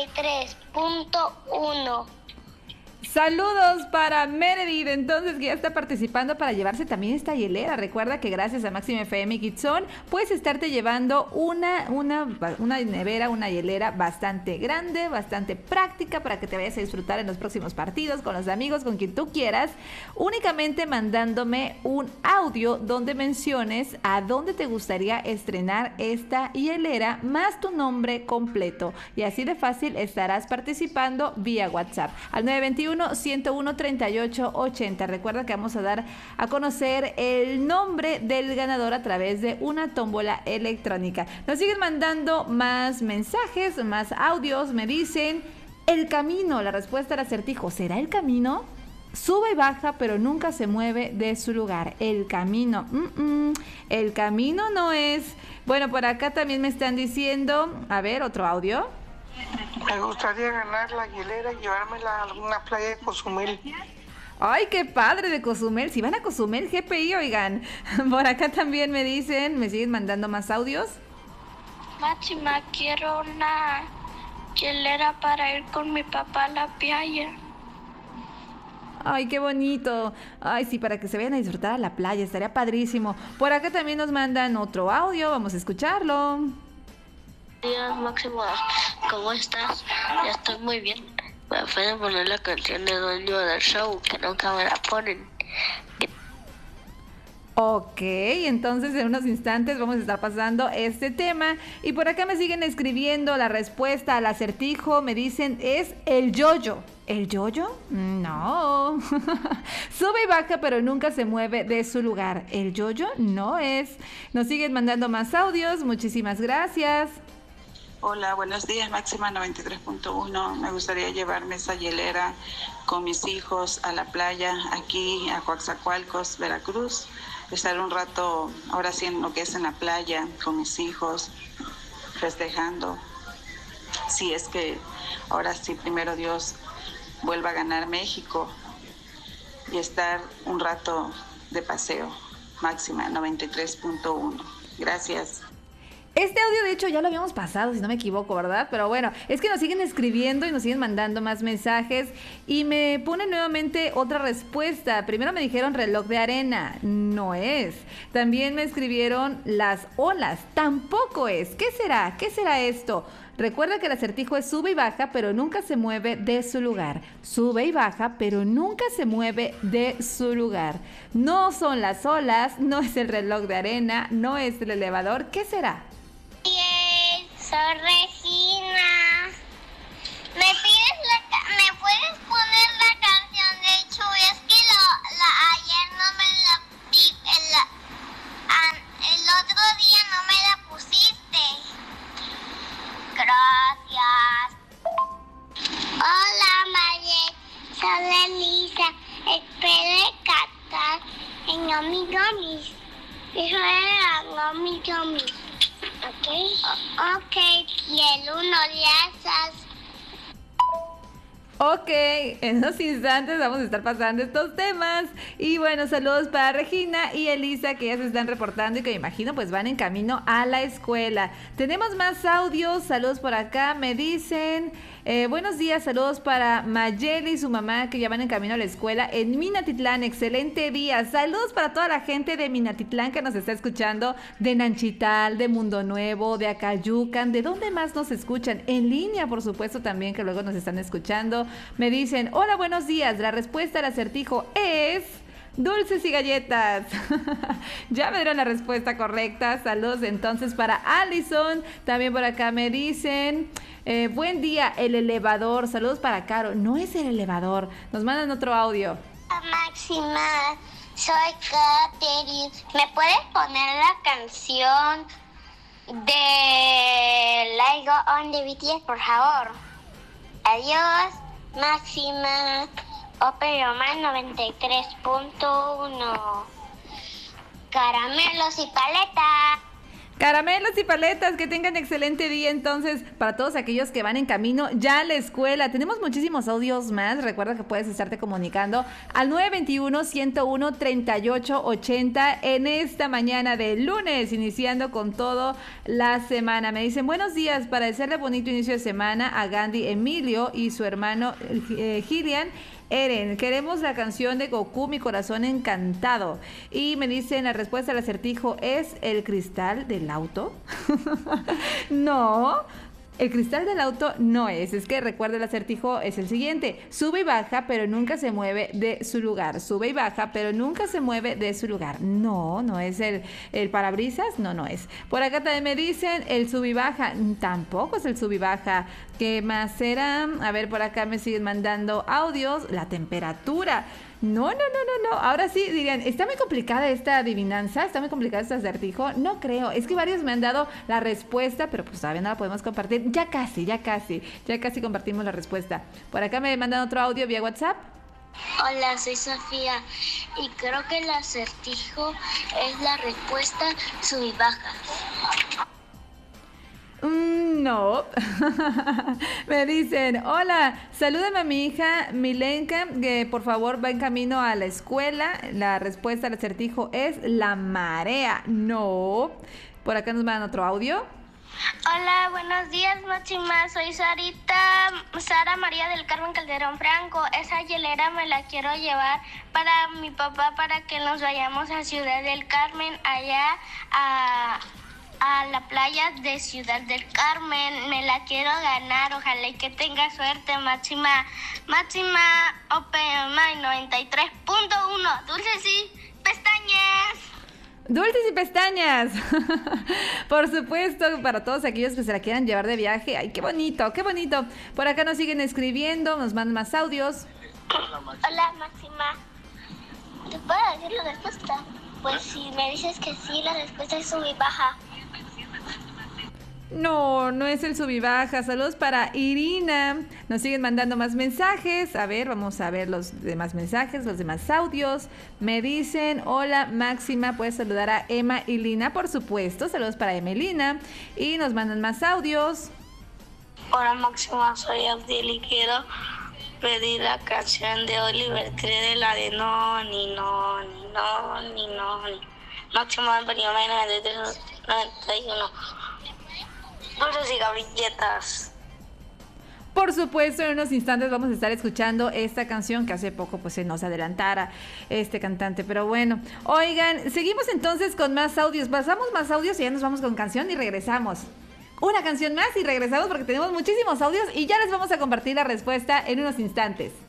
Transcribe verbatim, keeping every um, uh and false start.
y tres punto uno. Saludos para Meredith, entonces, que ya está participando para llevarse también esta hielera. Recuerda que gracias a Máxima F M Kids Zone puedes estarte llevando una, una, una nevera, una hielera bastante grande, bastante práctica para que te vayas a disfrutar en los próximos partidos con los amigos, con quien tú quieras, únicamente mandándome un audio donde menciones a dónde te gustaría estrenar esta hielera más tu nombre completo, y así de fácil estarás participando vía WhatsApp al nueve dos uno, ciento uno, treinta y ocho ochenta. Recuerda que vamos a dar a conocer el nombre del ganador a través de una tómbola electrónica. Nos siguen mandando más mensajes, más audios. Me dicen: el camino, la respuesta al acertijo. ¿Será el camino? Sube y baja, pero nunca se mueve de su lugar. El camino. Mm-mm. El camino no es. Bueno, por acá también me están diciendo. A ver, otro audio. Me gustaría ganar la hielera y llevármela a alguna playa de Cozumel. ¡Ay, qué padre de Cozumel! Si van a Cozumel, G P I, oigan. Por acá también me dicen, me siguen mandando más audios. Máxima, quiero una hielera para ir con mi papá a la playa. ¡Ay, qué bonito! Ay, sí, para que se vayan a disfrutar a la playa, estaría padrísimo. Por acá también nos mandan otro audio, vamos a escucharlo. Días, Máximo, ¿cómo estás? Ya estoy muy bien. Me pueden poner la canción de Dueño del Show, que nunca me la ponen. Ok, entonces en unos instantes vamos a estar pasando este tema. Y por acá me siguen escribiendo la respuesta al acertijo. Me dicen, es el yoyo. ¿El yoyo? No. Sube y baja, pero nunca se mueve de su lugar. ¿El yoyo? No es. Nos siguen mandando más audios. Muchísimas gracias. Hola, buenos días, Máxima noventa y tres punto uno. Me gustaría llevarme esa hielera con mis hijos a la playa, aquí a Coatzacoalcos, Veracruz. Estar un rato, ahora sí, en lo que es en la playa, con mis hijos, festejando. Si es que ahora sí, primero Dios, vuelva a ganar México y estar un rato de paseo. Máxima noventa y tres punto uno. Gracias. Este audio, de hecho, ya lo habíamos pasado, si no me equivoco, ¿verdad? Pero bueno, es que nos siguen escribiendo y nos siguen mandando más mensajes y me ponen nuevamente otra respuesta. Primero me dijeron reloj de arena, no es. También me escribieron las olas, tampoco es. ¿Qué será? ¿Qué será esto? Recuerda que el acertijo es sube y baja, pero nunca se mueve de su lugar. Sube y baja, pero nunca se mueve de su lugar. No son las olas, no es el reloj de arena, no es el elevador. ¿Qué será? Soy Regina. ¿Me pides la ca- me puedes poner la canción de Chuy? Es que lo, la, ayer no me la di, el, an, el otro día no me la pusiste. Gracias. Hola, María. Soy Elisa. Espero cantar en Yomi Yomis. Eso era Yomi Yomis. Ok, ok, y el uno gracias. Ok, en unos instantes vamos a estar pasando estos temas. Y bueno, saludos para Regina y Elisa, que ya se están reportando y que me imagino pues van en camino a la escuela. Tenemos más audios, saludos por acá, me dicen eh, buenos días, saludos para Mayeli y su mamá, que ya van en camino a la escuela en Minatitlán. Excelente día, saludos para toda la gente de Minatitlán que nos está escuchando, de Nanchital, de Mundo Nuevo, de Acayucan. ¿De dónde más nos escuchan? En línea, por supuesto, también, que luego nos están escuchando. Me dicen, hola, buenos días, la respuesta al acertijo es dulces y galletas. Ya me dieron la respuesta correcta. Saludos entonces para Allison. También por acá me dicen eh, buen día, el elevador. Saludos para Caro. No es el elevador. Nos mandan otro audio. Máxima, soy Katherine. ¿Me puedes poner la canción de Like Go On de B T S, por favor? Adiós, Máxima. Opera Man noventa y tres punto uno. Caramelos y paletas. Caramelos y paletas, que tengan excelente día entonces para todos aquellos que van en camino ya a la escuela. Tenemos muchísimos audios más, recuerda que puedes estarte comunicando al nueve dos uno, uno uno, tres ocho ocho cero en esta mañana de lunes, iniciando con todo la semana. Me dicen, buenos días, para desearle bonito inicio de semana a Gandhi Emilio y su hermano eh, Gillian Eren, queremos la canción de Goku, Mi Corazón Encantado. Y me dicen, la respuesta al acertijo es el cristal del auto. No, el cristal del auto no es. Es que recuerda, el acertijo es el siguiente: sube y baja, pero nunca se mueve de su lugar. Sube y baja, pero nunca se mueve de su lugar. No, no es el, el parabrisas, no, no es. Por acá también me dicen el sub y baja. Tampoco es el sub y baja. ¿Qué más será? A ver, por acá me siguen mandando audios. La temperatura. No, no, no, no, no. Ahora sí, dirían, ¿está muy complicada esta adivinanza? ¿Está muy complicada este acertijo? No creo. Es que varios me han dado la respuesta, pero pues todavía no la podemos compartir. Ya casi, ya casi. Ya casi compartimos la respuesta. Por acá me mandan otro audio vía WhatsApp. Hola, soy Sofía y creo que el acertijo es la respuesta sub y baja. Mm, no. Me dicen, hola, salúdame a mi hija Milenka, que por favor va en camino a la escuela. La respuesta al acertijo es la marea. No. Por acá nos mandan otro audio. Hola, buenos días, Máxima. Soy Sarita, Sara María del Carmen Calderón Franco. Esa hielera me la quiero llevar para mi papá, para que nos vayamos a Ciudad del Carmen, allá a... a la playa de Ciudad del Carmen. Me la quiero ganar, ojalá y que tenga suerte. Máxima, máxima O P M I noventa y tres punto uno, dulces y pestañas. Dulces y pestañas. Por supuesto, para todos aquellos que se la quieran llevar de viaje. Ay, qué bonito, qué bonito. Por acá nos siguen escribiendo, nos mandan más audios. Hola, Máxima. ¿Te puedo decir la respuesta? Pues si me dices que sí, la respuesta es sub y baja. No, no es el sub y baja. Saludos para Irina. Nos siguen mandando más mensajes. A ver, vamos a ver los demás mensajes, los demás audios. Me dicen, hola Máxima, puedes saludar a Emma y Lina, por supuesto. Saludos para Emma y Lina. Y nos mandan más audios. Hola Máxima, soy Abdiel y quiero pedir la canción de Oliver Crede, la de no, ni no, ni no, ni no, ni. Máxima Benjamín noventa y tres noventa y uno. Dulces y gabrilletas. Por supuesto, en unos instantes vamos a estar escuchando esta canción que hace poco pues se nos adelantara este cantante, pero bueno. Oigan, seguimos entonces con más audios. Pasamos más audios y ya nos vamos con canción y regresamos. Una canción más y regresamos porque tenemos muchísimos audios y ya les vamos a compartir la respuesta en unos instantes.